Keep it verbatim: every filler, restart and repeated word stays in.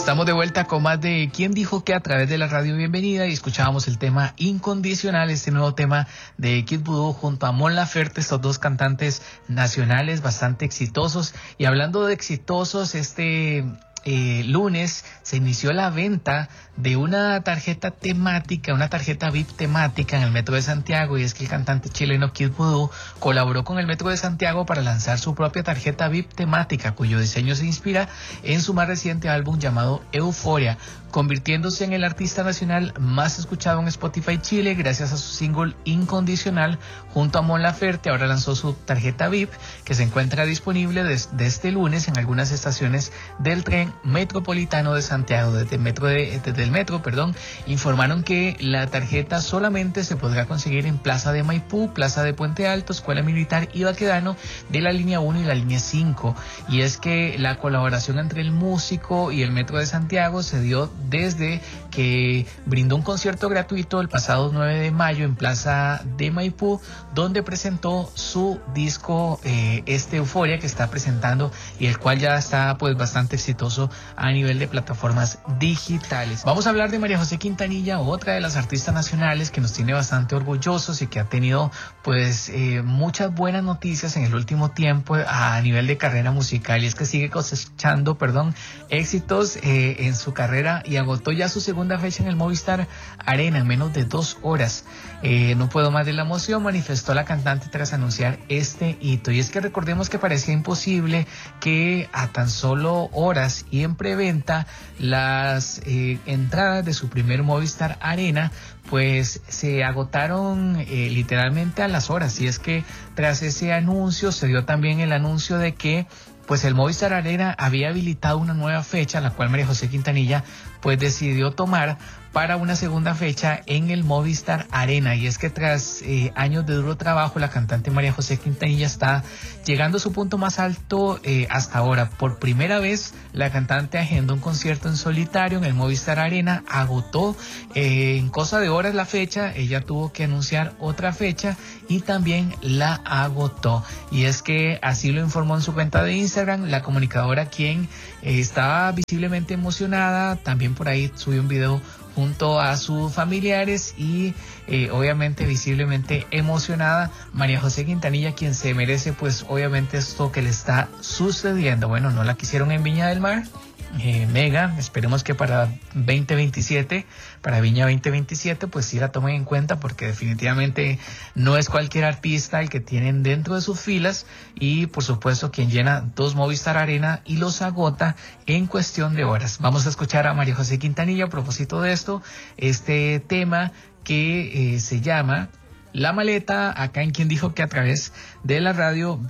Estamos de vuelta con más de ¿Quién dijo que? A través de la radio Bienvenida, y escuchábamos el tema Incondicional, este nuevo tema de Kid Voodoo junto a Mon Laferte, estos dos cantantes nacionales bastante exitosos. Y hablando de exitosos, este eh, lunes se inició la venta de una tarjeta temática, una tarjeta V I P temática en el Metro de Santiago, y es que el cantante chileno Kid Voodoo colaboró con el Metro de Santiago para lanzar su propia tarjeta V I P temática, cuyo diseño se inspira en su más reciente álbum llamado Euforia, convirtiéndose en el artista nacional más escuchado en Spotify Chile gracias a su single Incondicional. Junto a Mon Laferte ahora lanzó su tarjeta V I P, que se encuentra disponible desde este lunes en algunas estaciones del tren metropolitano de Santiago. Desde el metro de, desde el metro, perdón, informaron que la tarjeta solamente se podrá conseguir en Plaza de Maipú, Plaza de Puente Alto, Escuela Militar y Baquedano de la línea uno y la línea cinco. Y es que la colaboración entre el músico y el Metro de Santiago se dio desde que brindó un concierto gratuito el pasado nueve de mayo en Plaza de Maipú, donde presentó su disco eh, este Euforia que está presentando, y el cual ya está pues bastante exitoso a nivel de plataformas digitales. Vamos a hablar de María José Quintanilla, otra de las artistas nacionales que nos tiene bastante orgullosos y que ha tenido pues eh, muchas buenas noticias en el último tiempo a nivel de carrera musical, y es que sigue cosechando, perdón, éxitos eh, en su carrera, y agotó ya su segunda fecha en el Movistar Arena en menos de dos horas. Eh, no puedo más de la emoción, manifestó la cantante tras anunciar este hito. Y es que recordemos que parecía imposible que a tan solo horas y en preventa las eh, entradas de su primer Movistar Arena pues se agotaron eh, literalmente a las horas. Y es que tras ese anuncio se dio también el anuncio de que pues el Movistar Arena había habilitado una nueva fecha, la cual María José Quintanilla pues decidió tomar para una segunda fecha en el Movistar Arena. Y es que tras eh, años de duro trabajo, la cantante María José Quintanilla está llegando a su punto más alto eh, hasta ahora. Por primera vez, la cantante agendó un concierto en solitario en el Movistar Arena, agotó eh, en cosa de horas la fecha, ella tuvo que anunciar otra fecha y también la agotó. Y es que así lo informó en su cuenta de Instagram la comunicadora, quien eh, estaba visiblemente emocionada. También por ahí subió un video junto a sus familiares y eh, obviamente visiblemente emocionada María José Quintanilla, quien se merece pues obviamente esto que le está sucediendo. Bueno, no la quisieron en Viña del Mar, eh, Mega, esperemos que para veinte veintisiete, para Viña veinte veintisiete, pues sí la tomen en cuenta, porque definitivamente no es cualquier artista el que tienen dentro de sus filas, y por supuesto quien llena dos Movistar Arena y los agota en cuestión de horas. Vamos a escuchar a María José Quintanilla a propósito de esto, este tema que eh, se llama La Maleta, acá en Quien Dijo Que, a través de la radio